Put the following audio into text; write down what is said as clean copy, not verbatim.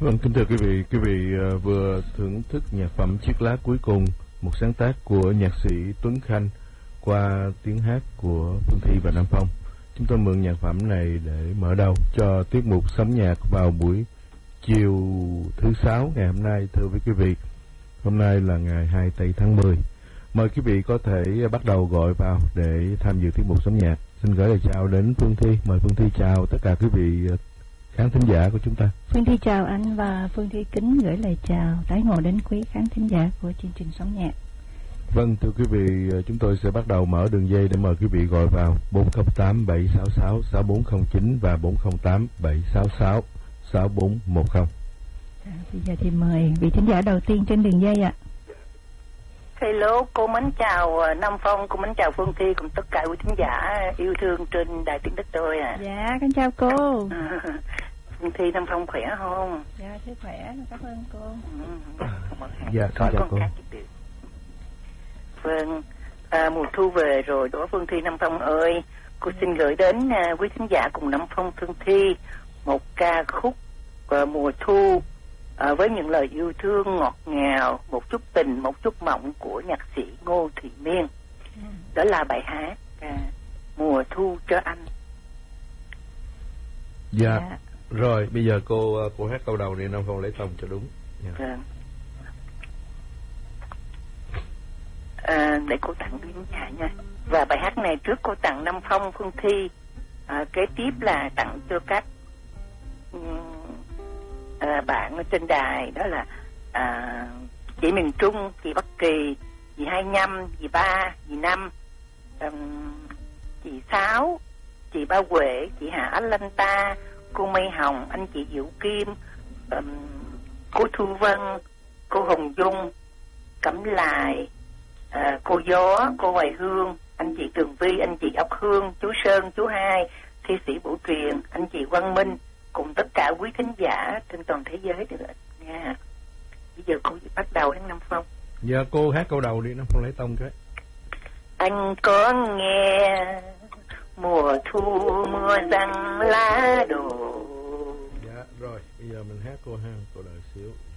Vâng, kính thưa quý vị vừa thưởng thức nhạc phẩm Chiếc lá cuối cùng, một sáng tác của nhạc sĩ Tuấn Khanh qua tiếng hát của Phương Thi và Nam Phong. Chúng tôi mượn nhạc phẩm này để mở đầu cho tiết mục Sóng Nhạc vào buổi chiều thứ Sáu ngày hôm nay. Thưa quý vị, hôm nay là ngày 2 tháng 10. Mời quý vị có thể bắt đầu gọi vào để tham dự tiết mục Sóng Nhạc. Xin gửi lời chào đến Phương Thi. Mời Phương Thi chào tất cả quý vị khán thính giả của chúng ta. Phương Thi chào anh và Phương Thi kính gửi lời chào tái ngộ đến quý khán thính giả của chương trình Sóng Nhạc. Vâng, thưa quý vị, chúng tôi sẽ bắt đầu mở đường dây để mời quý vị gọi vào 408 766 6409 và 408 766 6410. Bây giờ thì mời vị thính giả đầu tiên trên đường dây ạ. Hello, cô mến chào Nam Phong, cô mến chào Phương Thi cùng tất cả quý thính giả yêu thương trên đài tiếng đất tôi ạ. Dạ, con chào cô. Phương Thi, Nam Phong khỏe không? Dạ, tôi khỏe, cảm ơn cô. Dạ, chào cô. Vâng, mùa thu về rồi đó Phương Thi, Nam Phong ơi. Cô xin gửi đến quý thính giả cùng Nam Phong, Phương Thi một ca khúc mùa thu với những lời yêu thương ngọt ngào, một chút tình, một chút mộng của nhạc sĩ Ngô Thụy Miên. Đó là bài hát Mùa Thu cho anh. Dạ. Rồi, bây giờ cô hát câu đầu đi, Nam Phong lấy tông cho đúng. Vâng. Để cô tặng quý nhà nha. Và bài hát này trước cô tặng Nam Phong, Phương Thi, kế tiếp là tặng cho các bạn ở trên đài, đó là chị miền Trung, chị Bắc Kỳ, chị 25, chị 3, chị 5, chị 6, chị Ba Huệ, chị Hà Lanh Ta, cô Mây Hồng, anh chị Diệu Kim, cô Thu Vân, cô Hồng Dung, Cẩm Lài, cô Gió, cô Hoài Hương, anh chị Tường Vi, anh chị Ốc Hương, chú Sơn, chú Hai, thi sĩ Vũ Truyền, anh chị Quang Minh, cùng tất cả quý thính giả trên toàn thế giới được nha. Bây giờ cô bắt đầu đến Nam Phong. Dạ, cô hát câu đầu đi, Nam Phong lấy tông cái. Anh có nghe mùa thu mưa răng lá đổ. Dạ, rồi, bây giờ mình hát cô ha, cô đợi xíu.